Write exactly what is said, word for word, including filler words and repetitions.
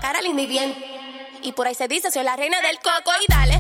cara linda y bien. Y por ahí se dice, soy la reina del coco y dale.